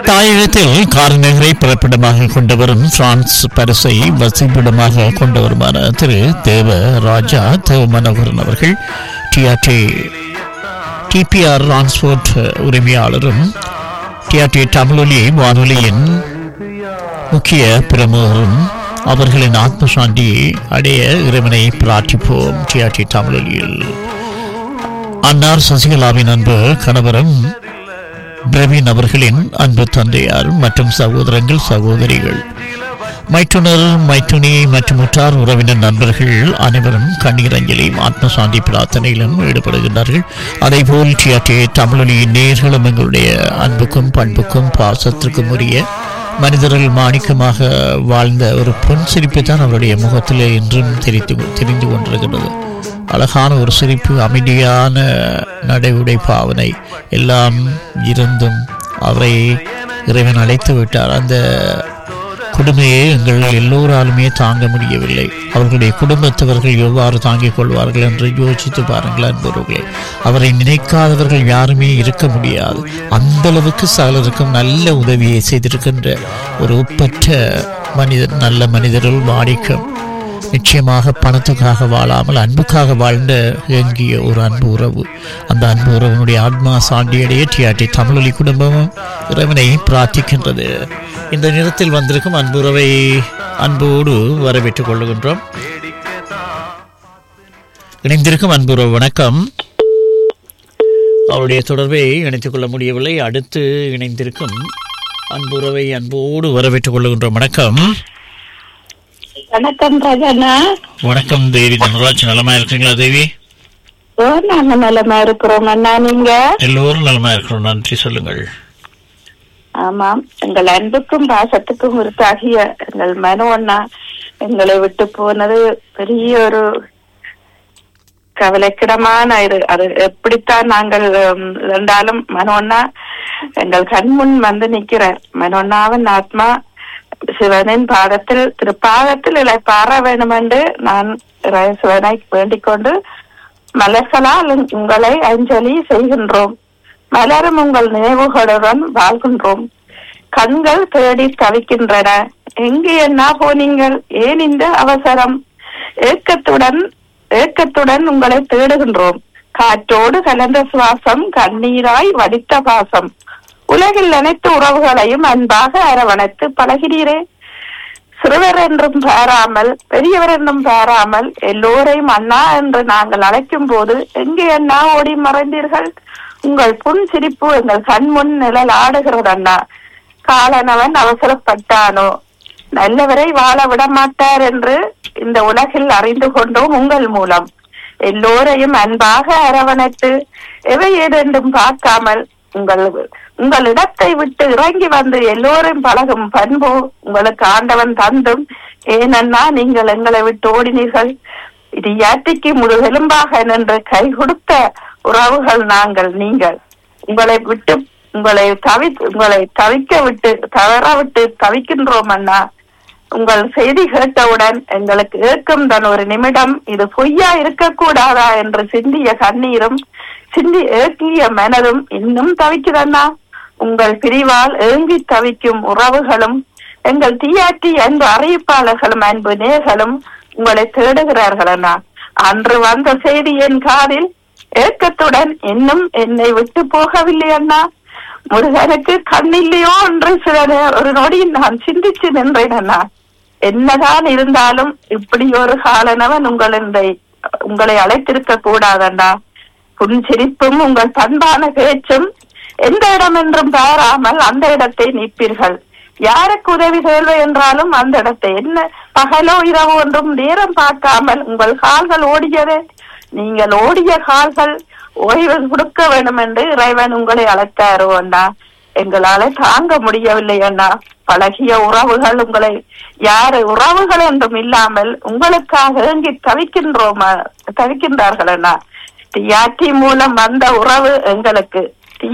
தாயகத்தில் கார்நகரை பிறப்பிடமாக கொண்டவரும் பிரான்ஸ் பரிசை வசிப்பிடமாக கொண்டவருமான திரு தேவ ராஜா தேவ மனோகரன் அவர்கள் டிபிஆர் டிரான்ஸ்போர்ட் உரிமையாளரும் டிஆர்டி தமிழொலி வானொலியின் முக்கிய பிரமுகரும் அவர்களின் ஆத்மசாந்தியை அடைய இறைவனை பிரார்த்திப்போம். டிஆர்டி தமிழொலியில் அன்னார் சசிகலாவின் அன்பு கணவரும் பிரவீன் அவர்களின் அன்பு தந்தையார் மற்றும் சகோதரங்கள் சகோதரிகள் மைத்துனர் மைத்துனி மற்றும் உற்றார் உறவினர் நண்பர்கள் அனைவரும் கண்ணீர் அஞ்சலியும் ஆத்மசாந்தி பிரார்த்தனையிலும் ஈடுபடுகின்றார்கள். அதேபோல் டிஆர்டி தமிழொலியின் நேர்களும் எங்களுடைய அன்புக்கும் பண்புக்கும் பாசத்திற்கும் உரிய மனிதர்கள் மாணிக்கமாக வாழ்ந்த ஒரு பொன் சிரிப்பு தான் அவருடைய முகத்தில் இன்றும் தெரிந்து கொண்டிருக்கிறது. அழகான ஒரு சிரிப்பு, அமைதியான நடைவுடை பாவனை எல்லாம் இருந்தும் அவரை இறைவன் அழைத்து விட்டார். அந்த கொடுமையை எங்கள் எல்லோராலுமே தாங்க முடியவில்லை. அவர்களுடைய குடும்பத்தவர்கள் எவ்வாறு தாங்கிக் கொள்வார்கள் என்று யோசித்து பாருங்கள் அன்பர்களே. அவரை நினைக்காதவர்கள் யாருமே இருக்க முடியாது. அந்த அளவுக்கு சகலருக்கும் நல்ல உதவியை செய்திருக்கின்ற ஒரு ஒப்பற்ற மனிதர், நல்ல மனிதர்கள் மாணிக்கம். நிச்சயமாக பணத்துக்காக வாழாமல் அன்புக்காக வாழ்ந்த இயங்கிய ஒரு அன்பு உறவு. அந்த அன்பு உறவினுடைய ஆத்மா சாண்டியடைய டிஆர்டி தமிழொலி குடும்பமும் இறைவனை பிரார்த்திக்கின்றது. இந்த நேரத்தில் வந்திருக்கும் அன்பு உறவை அன்போடு வரவேற்றுக் கொள்ளுகின்றோம். இணைந்திருக்கும் அன்பு உறவு வணக்கம். அவருடைய தொடர்பை இணைத்துக் கொள்ள முடியவில்லை. அடுத்து இணைந்திருக்கும் அன்பு உறவை அன்போடு வரவேற்றுக் கொள்ளுகின்றோம். வணக்கம். வணக்கம் ராஜண்ணா. வணக்கம் தேவி. தனராஜ் நலமா இருக்கீங்களா தேவி? நாங்க நலமா இருக்கிறோம் அண்ணா. நீங்க? எல்லோரும் நலமா இருக்கிறோம். நன்றி. சொல்லுங்கள். ஆமாம், எங்கள் அன்புக்கும் பாசத்துக்கும் உருத்தாகிய எங்கள் மனோ அண்ணா எங்களை விட்டு போனது பெரிய ஒரு கவலைக்கிடமான இது. அது எப்படித்தான் நாங்கள் இருந்தாலும் மனோ அண்ணா எங்கள் கண்முன் வந்து நிற்கிறார். மனோ அண்ணாவின் ஆத்மா சிவனின் பாதத்தில் திருப்பாதத்தில் இளைப்பாற வேண்டும் என்று நான் சிவனை வேண்டிக் கொண்டு மலர்களால் உங்களை அஞ்சலி செய்கின்றோம். மலரும் உங்கள் நினைவுகளுடன் வாழ்கின்றோம். கண்கள் தேடி தவிக்கின்றன. எங்கே என்ன போனீங்கள்? ஏன் இந்த அவசரம்? ஏக்கத்துடன் உங்களை தேடுகின்றோம். காற்றோடு கலந்த சுவாசம், கண்ணீராய் வடித்த பாசம். உலகில் அனைத்து உறவுகளையும் அன்பாக அரவணைத்து பழகிறீரே. சிறுவர் என்றும் பாராமல் பெரியவர் என்றும் பாராமல் எல்லோரையும் அண்ணா என்று நாங்கள் அழைக்கும் போது எங்கே அண்ணா ஓடி மறைந்தீர்கள்? உங்கள் புன் சிரிப்பு எங்கள் கண்முன் நிழல் ஆடுகிறது அண்ணா. காலனவன் அவசரப்பட்டானோ, நல்லவரை வாழ விட மாட்டார் என்று இந்த உலகில் அறிந்து கொண்டோம் உங்கள் மூலம். எல்லோரையும் அன்பாக அரவணைத்து எவை ஏதென்றும் பார்க்காமல் உங்கள் இடத்தை விட்டு இறங்கி வந்து எல்லோரும் பழகும் பண்பு உங்களுக்கு ஆண்டவன் தந்தும் ஏனன்னா நீங்கள் எங்களை விட்டு ஓடினீர்கள். இது யாத்திக்கு முழுகெலும்பாக நின்று கை கொடுத்த உறவுகள் நாங்கள். நீங்கள் உங்களை தவிக்க விட்டு தவற விட்டு தவிக்கின்றோம் அண்ணா. உங்கள் செய்தி கேட்டவுடன் எங்களுக்கு ஏக்கம் தான் ஒரு நிமிடம் இது பொய்யா இருக்கக்கூடாதா என்று சிந்திய கண்ணீரும் ஏங்கிய மனதும் இன்னும் தவிக்கிறண்ணா. உங்கள் பிரிவால் ஏங்கி தவிக்கும் உறவுகளும் எங்கள் டிஆர்டி அன்பு அறிவிப்பாளர்களும் அன்பு நேர்களும் உங்களை தேடுகிறார்கள் அண்ணா. அன்று வந்த செய்தி என் காதில் ஏக்கத்துடன் இன்னும் என்னை விட்டு போகவில்லை அண்ணா. முருகனுக்கு கண்ணில்லையோ என்று ஒரு நொடியில் நான் சிந்திச்சு நின்றேன் அண்ணா. என்னதான் இருந்தாலும் இப்படி ஒரு காலனவன் உங்களை அழைத்திருக்க கூடாதண்ணா. புன்சிரிப்பும் உங்கள் பண்பான பேச்சும் எந்த இடம் என்றும் பாராமல் அந்த இடத்தை நிற்பீர்கள். யாருக்கு உதவி தேவை என்றாலும் அந்த இடத்தை என்ன பகலோ இரவு ஒன்றும் நேரம் பார்க்காமல் உங்கள் கால்கள் ஓடியதே. நீங்கள் ஓடிய கால்கள் ஓய்வு கொடுக்க வேண்டும் என்று இறைவன் உங்களை அழைத்தாரோ அண்ணா. எங்களால தாங்க முடியவில்லை அண்ணா. பழகிய உறவுகள் உங்களை உறவுகள் என்றும் இல்லாமல் உங்களுக்காக ஏங்கி தவிக்கின்றார்கள் அண்ணா. டிஆர்டி மூலம் வந்த உறவு எங்களுக்கு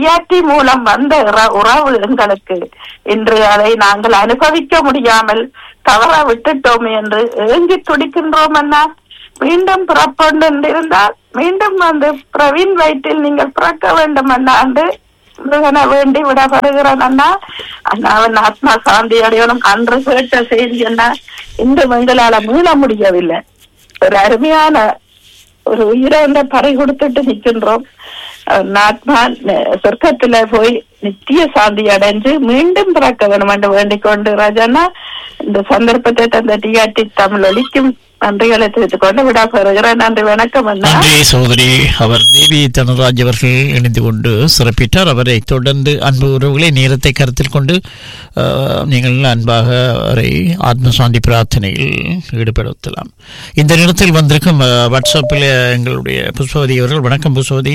இன்று அதை நாங்கள் அனுபவிக்க முடியாமல் தவற விட்டுட்டோம் என்று ஏங்கி துடிக்கின்றோம் அண்ணா. மீண்டும் பிறப்பொண்டு இருந்தால் மீண்டும் வந்து பிரவீன் வயிற்றில் நீங்கள் பிறக்க வேண்டும் என்று முருகனை வேண்டி விடப்படுகிறேன் அண்ணா. அண்ணா அவன் ஆத்மா சாந்தி அடையணும். அன்று கேட்ட செய்தி அண்ணா இந்த எங்களால மீள முடியவில்லை. ஒரு அருமையான ஒரு உயிரை பறி கொடுத்துட்டு நிற்கின்றோம். ஆத்மா சொர்க்கத்துல போய் நித்திய சாந்தி அடைஞ்சு மீண்டும் பிறக்க வேணும் என்று வேண்டிக் கொண்டு ராஜாண்ணா இந்த சந்தர்ப்பத்தை தந்த டிஆர்டி தமிழ் ஒலிக்கும் நன்றிகளை தெரிவித்துக் கொண்டு விடா பெறுகிறேன். நன்றி, வணக்கம் அண்ணா. நன்றி சகோதரி. அவர் தேவி தனராஜ் அவர்கள் இணைந்து கொண்டு சிறப்பிட்டார். அவரை தொடர்ந்து அன்பு உறவுகளை நேரத்தை கருத்தில் கொண்டு நீங்கள் அன்பாக அவரை ஆத்மசாந்தி பிரார்த்தனையில் ஈடுபடுத்தலாம். இந்த நேரத்தில் வந்திருக்கும் வாட்ஸ்அப்பில் எங்களுடைய புஷ்பவதி அவர்கள். வணக்கம் புஷ்பவதி.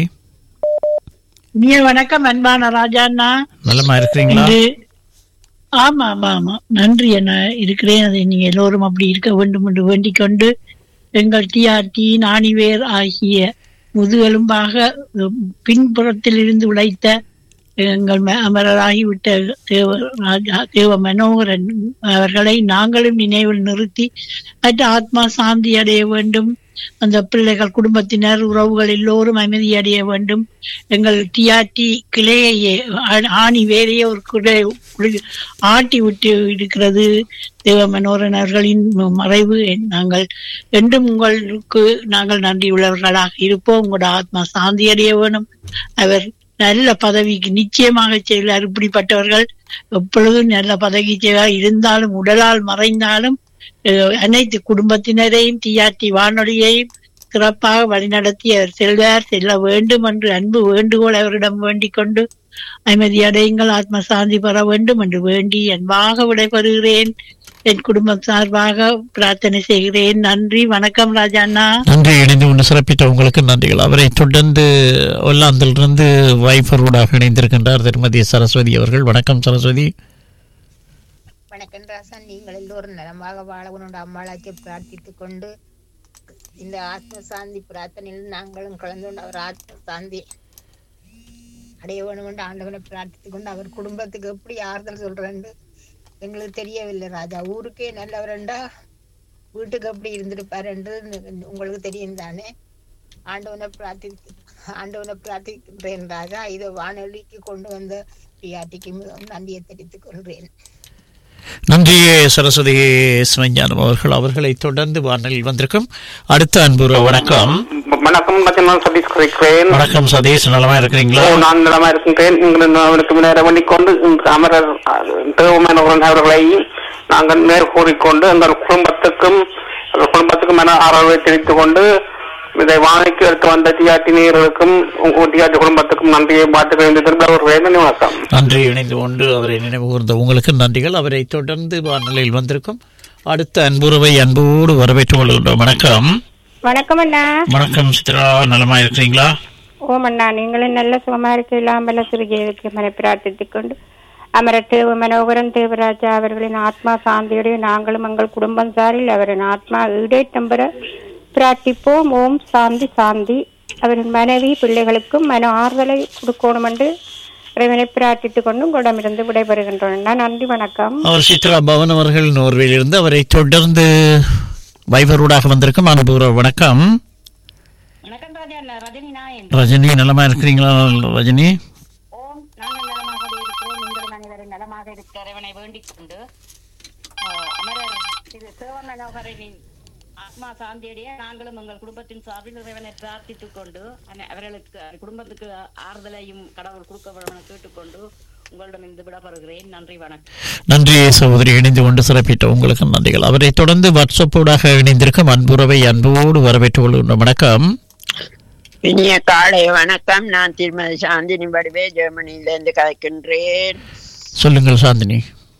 வணக்கம் அன்பான ராஜாண்ணா. நலமா இருக்கிறீங்களா? ஆமா ஆமா ஆமா, நன்றி அண்ணா, இருக்கிறேன். அதை நீங்க எல்லோரும் அப்படி இருக்க வேண்டும் என்று வேண்டிக் கொண்டு எங்கள் டிஆர்டி நாணிவேர் ஆகிய முதுகெலும்பாக பின்புறத்தில் இருந்து உழைத்த எங்கள் அமரராகிவிட்ட தேவ மனோகரன் அவர்களை நாங்களும் நினைவில் நிறுத்தி மற்ற ஆத்மா சாந்தி அடைய வேண்டும். அந்த பிள்ளைகள் குடும்பத்தினர் உறவுகள் எல்லோரும் அமைதி அடைய வேண்டும். எங்கள் டிஆர்டி கிளையை ஆணி வேலையே ஒரு ஆட்டி விட்டு இருக்கிறது. தேவ மனோகரன் அவர்களின் மறைவு நாங்கள் என்றும் உங்களுக்கு நாங்கள் நன்றி உள்ளவர்களாக இருப்போம். உங்களோட ஆத்மா சாந்தி அடைய வேணும். அவர் நல்ல பதவிக்கு நிச்சயமாக செய்வார். இப்படிப்பட்டவர்கள் எப்பொழுதும் நல்ல பதவி செய்வார். இருந்தாலும் உடலால் மறைந்தாலும் அனைத்து குடும்பத்தினரையும் டிஆர்டி வானொலியையும் சிறப்பாக வழிநடத்தி அவர் செல்ல வேண்டும் என்று அன்பு வேண்டுகோள் அவரிடம் வேண்டிக் கொண்டு அமைதி அடையுங்கள், ஆத்ம சாந்தி பெற வேண்டும் என்று வேண்டி அன்பாக விடைபெறுகிறேன். என் குடும்பம் சார்பாக பிரார்த்தனை செய்கிறேன். நன்றி, வணக்கம் ராஜாண்ணா. நன்றி. இணைந்து கொண்டு சிறப்பித்த உங்களுக்கு நன்றிகள். அவரை தொடர்ந்து ஒல்லாந்திலிருந்து வைஃபரோடாக இணைந்திருக்கின்றார் திருமதி சரஸ்வதி அவர்கள். வணக்கம் சரஸ்வதி. வணக்கம் ராசா. நீங்கள் எல்லோரும் நலமாக வாழவனோட அம்மாளாக்கி பிரார்த்தித்துக் கொண்டு இந்த ஆத்ம சாந்தி பிரார்த்தனையில் நாங்களும் கலந்து கொண்டு அவர் ஆத்ம சாந்தி அடைய வேணும் என்று ஆண்டவனை பிரார்த்தித்துக் கொண்டு அவர் குடும்பத்துக்கு எப்படி ஆறுதல் சொல்றேன்னு எங்களுக்கு தெரியவில்லை ராஜா. ஊருக்கே நல்லவரண்டா வீட்டுக்கு எப்படி இருந்திருப்பார் என்று உங்களுக்கு தெரியும் தானே. ஆண்டவனை பிரார்த்திக்கிறேன் ராஜா. இதை வானொலிக்கு கொண்டு வந்த டிஆர்டிக்கு மிகவும் நன்றியை தெரிவித்துக் கொள்கிறேன். நன்றி சரஸ்வதி சிவஞானம் அவர்கள். அவர்களை தொடர்ந்து வானலில் வந்திருக்கும் அடுத்த அன்புற வணக்கம். வணக்கம், சதீஷ் குறிக்கிறேன். வணக்கம் சதீஷ், நலமா இருக்கிறீங்களா? நான் நலமா இருக்கின்றேன். நேரவண்டிக்கொண்டு அமரர் தேவமனோகரன் அவர்களை நாங்கள் நேர் கூறிக்கொண்டு எங்கள் குடும்பத்துக்கும் என ஆதரவை தெரிவித்துக் கொண்டு இதை வாழைக்கு எடுத்து வந்த டிஆர்டி நேயர்களுக்கும் டிஆர்டி குடும்பத்துக்கும் நன்றியை பார்த்து வணக்கம். நன்றி. இணைந்து கொண்டு அவரை நினைவு கூர்ந்த உங்களுக்கு நன்றிகள். அவரை தொடர்ந்து வானொலியில் வந்திருக்கும் அடுத்த அன்புறவை அன்போடு வரவேற்றுக் கொள்கின்றோம். வணக்கம். வணக்கம் அண்ணா. வணக்கம் சித்ரா, நலமா இருக்கிறீங்களா? ஓம் அண்ணா, நீங்களும் நல்ல சுகமா இருக்கலாம். பல சிறுஜெயலுக்கு மன பிரார்த்தித்துக் கொண்டு அமர தேவ மனோகரன் தேவராஜா அவர்களின் ஆத்மா சாந்தியுடைய நாங்களும் எங்கள் குடும்பம் சாரில் அவரின் ஆத்மா ஈடேற்றம் பெற பிரார்த்திப்போம். ஓம் சாந்தி சாந்தி. அவரின் மனைவி பிள்ளைகளுக்கும் மன ஆறுதலை கொடுக்கணும் என்று இறைவனை பிரார்த்தித்துக் கொண்டு உங்களிடமிருந்து விடைபெறுகின்றோம். நன்றி, வணக்கம். அவர் சித்ரா பவன் அவர்கள் நோர்வேலிருந்து. அவரை தொடர்ந்து வைபரோடாக வந்திருக்கும் அனுபவ வணக்கம். ரஜினி, நலமா இருக்கிறீங்களா ரஜினி? ஓம், நாங்கள் நலமாக இருக்கிறோம். நீங்கள் அனைவரும் நலமாக இருக்க இறைவனை வேண்டிக் கொண்டு அமரர் திரு சிவமனோகரனின் ஆத்மா சாந்தியடைய நாங்களும் எங்கள் குடும்பத்தின் சார்பில் இறைவனை பிரார்த்தித்துக் கொண்டு அவர்களுக்கு குடும்பத்துக்கு ஆறுதலையும் கடவுள் கொடுக்க வேண்டும் என கேட்டுக்கொண்டு உங்களிடம் இருந்து விடப்படுகிறேன். நன்றி, வணக்கம். நன்றி சகோதரி, இணைந்து கொண்டு சிறப்பிட்ட உங்களுக்கு நன்றிகள். அவரை தொடர்ந்து வாட்ஸ்அப்போடாக இணைந்திருக்கும் அன்புறவை அன்போடு வரவேற்றுக் கொள்கின்றோம். வணக்கம். இனிய காலை வணக்கம். நான் திருமதி சாந்தினி வடிவே ஜெர்மனியிலிருந்து கலைக்கின்றேன். சொல்லுங்கள் சாந்தினி.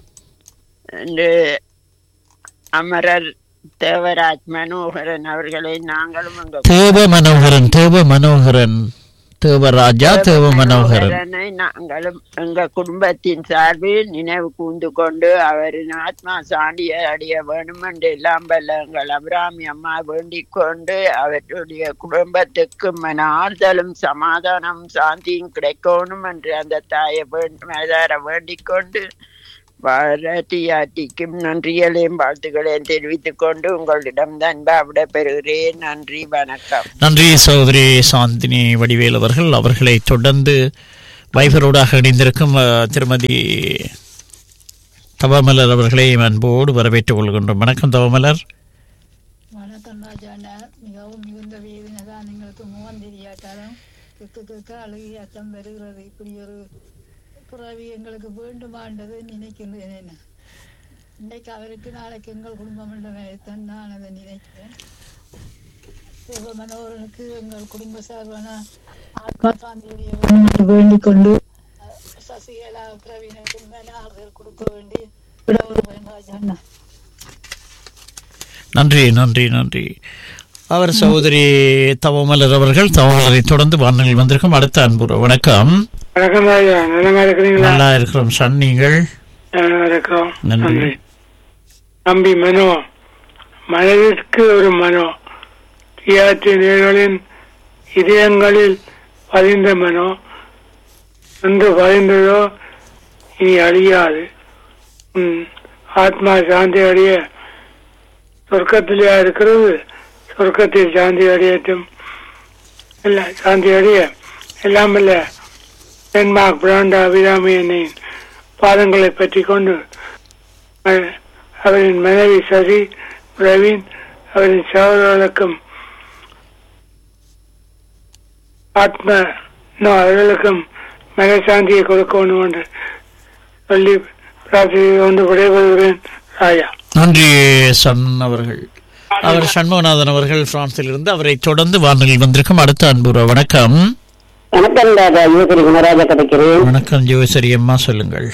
அமரர் தேவராஜ் மனோகரன் அவர்களை நாங்களும் தேவராஜா தேவ மனோகரனை நாங்களும் எங்க குடும்பத்தின் சார்பில் நினைவு கூர்ந்து கொண்டு அவரின் ஆத்மா சாண்டியை அடைய வேண்டும் என்று எல்லாம் வல்ல எங்கள் அபிராமி அம்மா வேண்டிக் கொண்டு அவருடைய குடும்பத்துக்கு மன ஆறுதலும் சமாதானம் சாந்தியும் கிடைக்கணும் என்று அந்த தாயை வேண்டிக் கொண்டு டிஆர்டிக்கும் நன்றிகளையும் வாழ்த்துக்களையும் தெரிவித்துக் கொண்டு உங்களிடம் அன்பா விட பெறுகிறேன். நன்றி, வணக்கம். நன்றி சகோதரி சாந்தினி வடிவேல் அவர்கள். அவர்களை தொடர்ந்து வைபரோடாக இணைந்திருக்கும் திருமதி தவமலர் அவர்களை அன்போடு வரவேற்றுக் கொள்கின்றோம். வணக்கம் தவமலர். வணக்கம் ராஜாண்ணா. மிகவும் மிகுந்த வேதனை தான் எங்களுக்கு முகம் தெரியாட்டாலும் அழுகி அச்சம் வருகிறது. இப்படி ஒரு புறவி எங்களுக்கு வேண்டுமாண்டது நினைக்கின்றேன். என்ன இன்னைக்கு அவருக்கு நாளைக்கு எங்கள் குடும்பம் என்றதான் நான் அதை நினைக்கிறேன். மனோகரனுக்கு எங்கள் குடும்ப சார்பான ஆத்மா சாந்தியுடைய வேண்டிக் கொண்டு சசிகலா பிரவீனுக்கு மேல ஆறுதல் கொடுக்க வேண்டி விடவும் ராஜாண்ணா. நன்றி நன்றி நன்றி. அவர் சகோதரி தவமலர் அவர்கள். தவமலரை தொடர்ந்து வானொலியில் வந்திருக்கும் அடுத்த அன்புற. வணக்கம். வணக்கம் ராஜா, நல்லா இருக்கிறீங்களா? நல்லா இருக்கிறோம் சார், நீங்கள்? இருக்கிறோம். நன்றி. தம்பி மனோ, மனதிற்கு ஒரு மனோ, தியாற்றின் இதயங்களில் பதிந்த மனோ, என்று பதிந்ததோ இனி அழியாது. ஆத்மா சாந்தி அடைய சொர்க்கத்திலேயா இருக்கிறது? சொர்க்கத்தில் சாந்தி அடையட்டும். இல்லை, சாந்தி அடைய எல்லாம் இல்லை. டென்மார்க் பிராண்டா அபிராமியனின் பாதங்களை பற்றி கொண்டு அவரின் மனைவி சசி பிரவீன் அவரின் சகோதரர்களுக்கும் அவர்களுக்கும் மனசாந்தியை கொடுக்கணும் என்று சொல்லி பிரார்த்தனை கொண்டு விடைபெறுகிறேன் ராஜா. நன்றி சன் அவர்கள். அவர் சண்முகநாதன் அவர்கள் பிரான்சில் இருந்து. அவரை தொடர்ந்து வானொலியில் வந்திருக்கும் அடுத்த அன்புற. வணக்கம். வணக்கம் ராஜா, யோசரி குணராஜா கிடைக்கிறேன். வணக்கம் ஜோசரி அம்மா, சொல்லுங்கள்.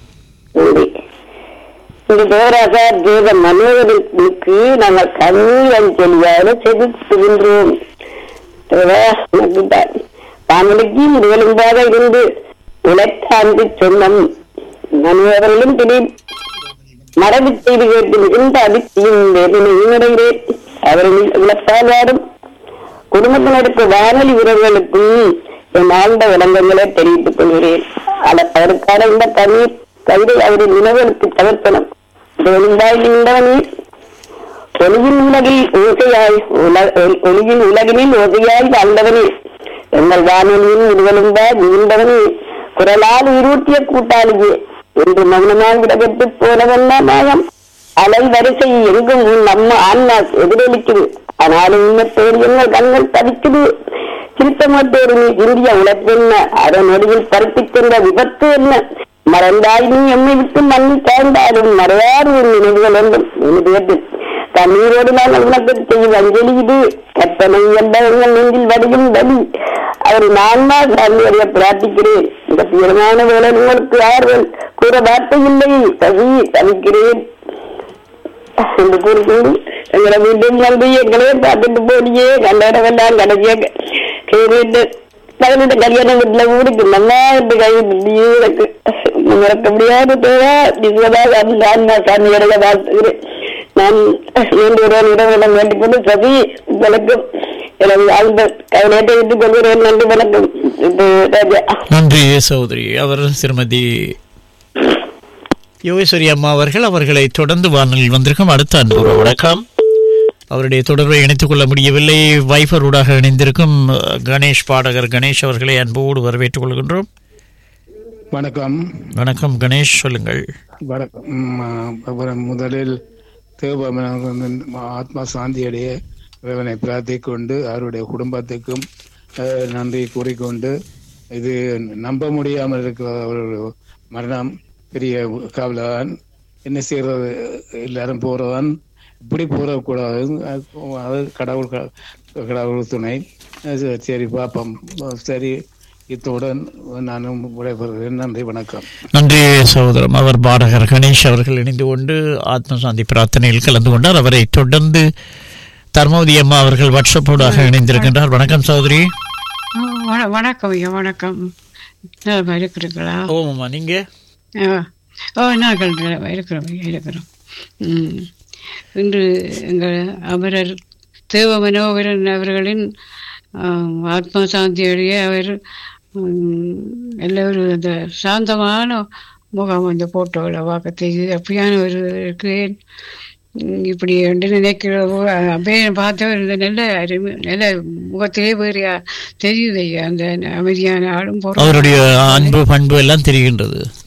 தேவராஜா தேவ மனோகருக்கு நாங்கள் கண்ணீர் அஞ்சலியாக செலுத்துகின்றோம். வானொலிக்கு முதலும்பாக இருந்து உழைத்தாண்டு சொன்னம் மனோகரிலும் திடீ மரபு செய்து கேட்டு மிகுந்த அதிர்ச்சியும் வேதனையும் அவர்கள் இழப்பால் வாடும் குடும்பத்தினருக்கு வானொலி உறவுகளுக்கும் என் ஆழ்ந்த விளங்கங்களை தெரிவித்துக் கொள்கிறேன். அவருக்கான இந்த கண்ணீர் கவிதை அவரின் உணவுகளுக்கு தவிர்த்தனம். ஒளியின் உலகில் ஓசையாய் ஒளியின் உலகினில் ஓசையாய் வாழ்ந்தவனே, எங்கள் வானொலியின் உருவலும்பா நீண்டவனே, குரலால் உயிரூட்டிய கூட்டாளியே என்று மௌனமாக விடப்பட்டு போனவென்ன மாயம். அலை வரிசை எங்கும் நம்ம ஆன்மா எதிரொலிக்குது. ஆனாலும் இன்னத்தோடு எங்கள் கண்கள் தவிக்குது. திருத்தமட்டோடு நீ இந்திய உழைப்பென்ன, அதன் நொடியில் பருப்பிக்கின்ற விபத்து என்ன? மறந்தாய் நீ எம்மை விட்டு மண்ணில் தாழ்ந்தாலும் மறையாறு நினைவுகள் வேண்டும் என்று தண்ணீரோடு நாங்கள் உனக்கு செய்யும் அஞ்சலி இது. கற்பனை என்பவர்கள் நெஞ்சில் வடியும் வலி. அவர் நான்மா சார்ந்து அறிய பிரார்த்திக்கிறேன். இந்த தீரமான வேலை உங்களுக்கு ஆறுதல் கூற வார்த்தை இல்லை. சசி தவிக்கிறேன் என்று கூறிக்கொண்டு எங்களை மீண்டும் வந்து எங்களே பார்த்துட்டு போனியே கண்டடவெல்லாம் கடைசியாக பகலிட்ட கல்யாணம் வீட்டுல ஊருக்கு நல்லா இருந்து கை எனக்கு மறக்க முடியாது. தேவா நிச்சயமாக அந்த சாமியோட வாழ்த்துகிறேன். நான் இரவிடம் வேண்டிக் கொண்டு சதி உங்களுக்கு எனது ஆழ்ந்த கவலையத்தை விட்டுக் கொள்கிறேன். நன்றி, வணக்கம் ராஜா. நன்றி சகோதரி. அவர் திருமதி யோகேஸ்வரி அம்மா அவர்கள். அவர்களை தொடர்ந்து வானொலியில் வந்திருக்கும் அடுத்த அன்பு. வணக்கம். அவருடைய தொடர்பை இணைத்துக் கொள்ள முடியவில்லை. வைபரூடாக இணைந்திருக்கும் கணேஷ் பாடகர் கணேஷ் அவர்களை அன்போடு வரவேற்றுக் கொள்கின்றோம். வணக்கம். வணக்கம் கணேஷ், சொல்லுங்கள். வணக்கம். முதலில் தேவ ஆத்மா சாந்தியடைய இறைவனை பிரார்த்திக் கொண்டு அவருடைய குடும்பத்துக்கும் நன்றி கூறிக்கொண்டு, இது நம்ப முடியாமல் இருக்கிற ஒரு மரணம் பெரிய கவலைதான். என்ன செய்யறது, எல்லாரும் போறதான், இப்படி போறக்கூடாது. அது கடவுள் துணை. சரி பாப்போம். சரி, இத்துடன் நானும் விடைபெறுகிறேன். நன்றி, வணக்கம். நன்றி சகோதரம். அவர் பாடகர் கணேஷ் அவர்கள் இணைந்து கொண்டு ஆத்மசாந்தி பிரார்த்தனையில் கலந்து கொண்டார். அவரை தொடர்ந்து தர்மவதி அம்மா அவர்கள் வாட்ஸ்அப்போடாக இணைந்திருக்கின்றார். வணக்கம் சகோதரி. வணக்கம் ஐயா. வணக்கம். இருக்கிறீங்களா? ஓமாம்மா, நீங்க? நாங்கள் இருக்கிறோம். இன்று எங்கள் அமரர் தேவ மனோகரன் அவர்களின் ஆத்மா சாந்தியடைய அவர் எல்லோரும் அந்த சாந்தமான முகம் அந்த போட்டோவில் பார்க்க தெரியுது. அப்படியான ஒரு இருக்கிறேன். இப்படி என்று நினைக்கிறவோ அப்படியே பார்த்தவர் இந்த நல்ல நல்ல முகத்திலே வேறு தெரியுது ஐயா. அந்த அமைதியான ஆளும் அவருடைய அன்பு பண்பு எல்லாம் தெரிகின்றது.